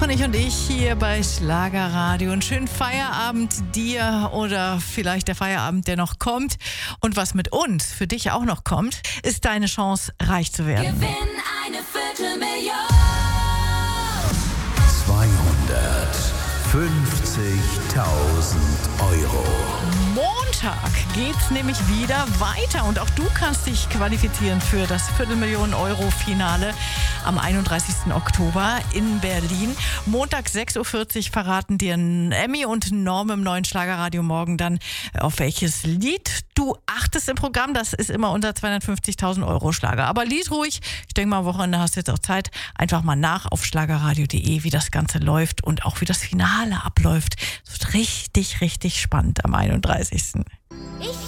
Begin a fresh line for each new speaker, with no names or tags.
Stefanie und ich hier bei Schlagerradio. Einen schönen Feierabend dir oder vielleicht der Feierabend, der noch kommt. Und was mit uns für dich auch noch kommt, ist deine Chance, reich zu werden.
Gewinn eine Viertelmillion.
250.000 Euro.
Montag geht's nämlich wieder weiter und auch du kannst dich qualifizieren für das Viertelmillionen-Euro-Finale am 31. Oktober in Berlin. Montag 6.40 Uhr verraten dir Emmy und Norm im neuen Schlagerradio morgen dann, auf welches Lied du achtest im Programm. Das ist immer unser 250.000 Euro Schlager. Aber lies ruhig. Ich denke mal, am Wochenende hast du jetzt auch Zeit. Einfach mal nach auf schlagerradio.de, wie das Ganze läuft und auch wie das Finale abläuft. Es wird richtig, richtig spannend am 31.